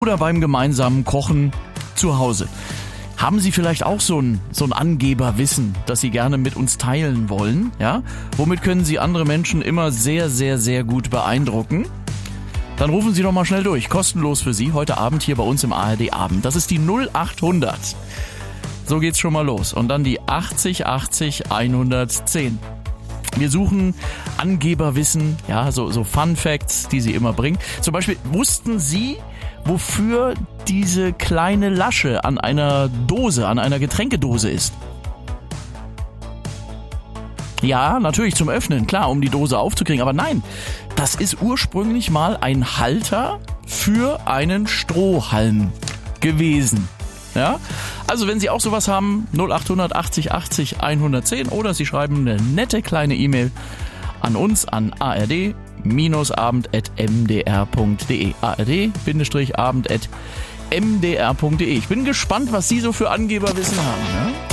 oder beim gemeinsamen Kochen zu Hause. Haben Sie vielleicht auch so ein Angeberwissen, das Sie gerne mit uns teilen wollen? Ja? Womit können Sie andere Menschen immer sehr, sehr, sehr gut beeindrucken? Dann rufen Sie doch mal schnell durch. Kostenlos für Sie heute Abend hier bei uns im ARD Abend. Das ist die 0800. So geht's schon mal los. Und dann die 80 80 110. Wir suchen Angeberwissen, ja, so Fun Facts, die Sie immer bringen. Zum Beispiel, wussten Sie, wofür diese kleine Lasche an einer Dose, an einer Getränkedose ist? Ja, natürlich zum Öffnen, klar, um die Dose aufzukriegen. Aber nein, das ist ursprünglich mal ein Halter für einen Strohhalm gewesen. Ja, also wenn Sie auch sowas haben, 0800 80 80 110 oder Sie schreiben eine nette kleine E-Mail an uns an ard-abend@mdr.de. ard-abend@mdr.de. Ich bin gespannt, was Sie so für Angeberwissen haben. Ja?